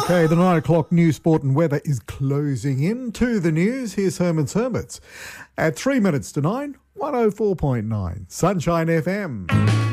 Okay, the 9 o'clock news, sport and weather is closing in. To the news, here's Herman's Hermits. At 3 minutes to 9, 104.9, Sunshine FM.